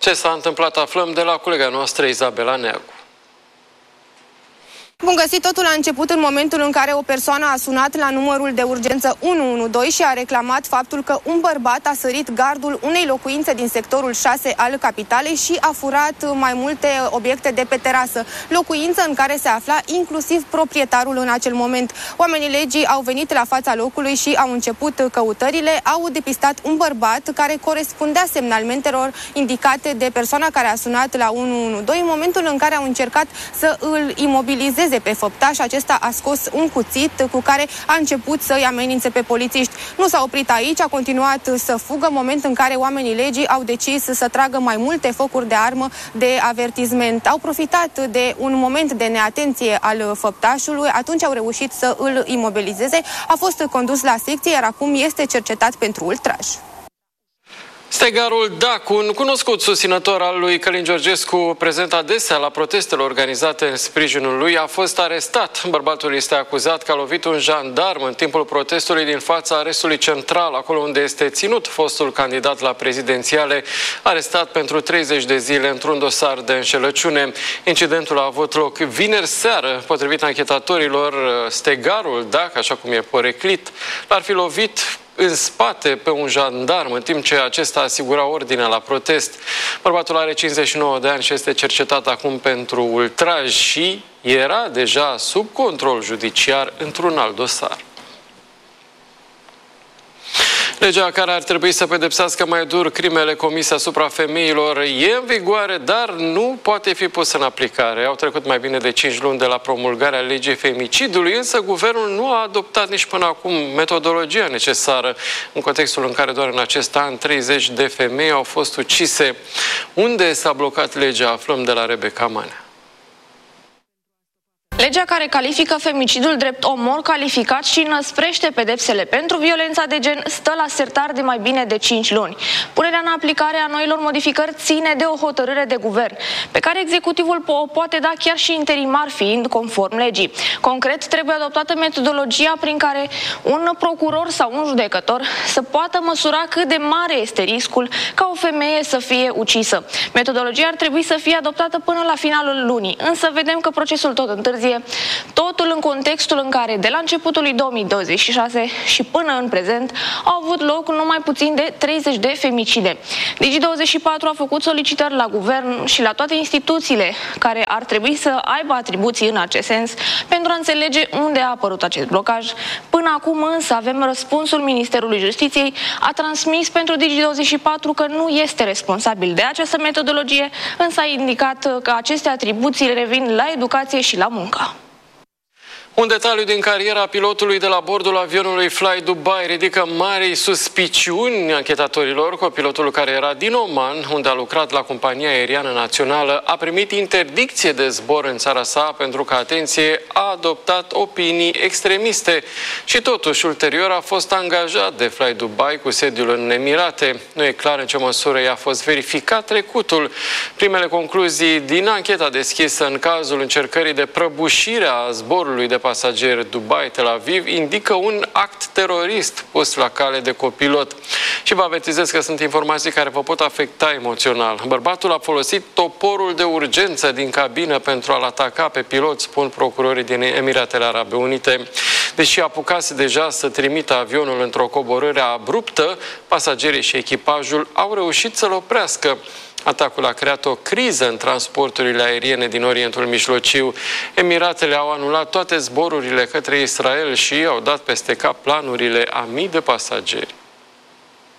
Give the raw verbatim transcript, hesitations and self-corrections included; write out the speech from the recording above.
Ce s-a întâmplat aflăm de la colega noastră Izabela Neagu. Bun găsit, totul a început în momentul în care o persoană a sunat la numărul de urgență unu unu doi și a reclamat faptul că un bărbat a sărit gardul unei locuințe din sectorul șase al capitalei și a furat mai multe obiecte de pe terasă, locuință în care se afla inclusiv proprietarul în acel moment. Oamenii legii au venit la fața locului și au început căutările, au depistat un bărbat care corespundea semnalmentelor indicate de persoana care a sunat la unu unu doi în momentul în care au încercat să îl imobilizeze pe făptaș. Acesta a scos un cuțit cu care a început să-i amenințe pe polițiști. Nu s-a oprit aici, a continuat să fugă, moment în care oamenii legii au decis să tragă mai multe focuri de armă de avertisment. Au profitat de un moment de neatenție al făptașului, atunci au reușit să îl imobilizeze. A fost condus la secție, iar acum este cercetat pentru ultraj. Stegarul Dacu, un cunoscut susținător al lui Călin Georgescu, prezent adesea la protestele organizate în sprijinul lui, a fost arestat. Bărbatul este acuzat că a lovit un jandarm în timpul protestului din fața arestului central, acolo unde este ținut fostul candidat la prezidențiale, arestat pentru treizeci de zile într-un dosar de înșelăciune. Incidentul a avut loc vineri seară. Potrivit anchetatorilor, Stegarul Dacu, așa cum e poreclit, l-ar fi lovit în spate pe un jandarm, în timp ce acesta asigura ordinea la protest. Bărbatul are cincizeci și nouă de ani și este cercetat acum pentru ultraj și era deja sub control judiciar într-un alt dosar. Legea care ar trebui să pedepsească mai dur crimele comise asupra femeilor e în vigoare, dar nu poate fi pusă în aplicare. Au trecut mai bine de cinci luni de la promulgarea legii femicidului, însă guvernul nu a adoptat nici până acum metodologia necesară, în contextul în care doar în acest an treizeci de femei au fost ucise. Unde s-a blocat legea? Aflăm de la Rebecca Manea. Legea care califică femicidul drept omor calificat și înăsprește pedepsele pentru violența de gen stă la sertar de mai bine de cinci luni. Punerea în aplicare a noilor modificări ține de o hotărâre de guvern, pe care executivul o poate da chiar și interimar, fiind conform legii. Concret, trebuie adoptată metodologia prin care un procuror sau un judecător să poată măsura cât de mare este riscul ca o femeie să fie ucisă. Metodologia ar trebui să fie adoptată până la finalul lunii, însă vedem că procesul tot întârzie. Totul în contextul în care de la începutul lui două mii douăzeci și șase și până în prezent au avut loc numai puțin de treizeci de femicide. Digi douăzeci și patru a făcut solicitări la guvern și la toate instituțiile care ar trebui să aibă atribuții în acest sens pentru a înțelege unde a apărut acest blocaj. Până acum însă avem răspunsul Ministerului Justiției, a transmis pentru Digi douăzeci și patru că nu este responsabil de această metodologie, însă a indicat că aceste atribuții revin la educație și la muncă. Un detaliu din cariera pilotului de la bordul avionului Fly Dubai ridică mari suspiciuni anchetatorilor că pilotul care era din Oman, unde a lucrat la compania aeriană națională, a primit interdicție de zbor în țara sa pentru că, atenție, a adoptat opinii extremiste și totuși ulterior a fost angajat de Fly Dubai cu sediul în Emirate. Nu e clar în ce măsură i-a fost verificat trecutul. Primele concluzii din ancheta deschisă în cazul încercării de prăbușire a zborului de pasageri Dubai-Tel Aviv indică un act terorist pus la cale de copilot. Și vă avertizez că sunt informații care vă pot afecta emoțional. Bărbatul a folosit toporul de urgență din cabină pentru a-l ataca pe pilot, spun procurorii din Emiratele Arabe Unite. Deși apucase deja să trimită avionul într-o coborâre abruptă, pasagerii și echipajul au reușit să-l oprească. Atacul a creat o criză în transporturile aeriene din Orientul Mijlociu. Emiratele au anulat toate zborurile către Israel și au dat peste cap planurile a mii de pasageri.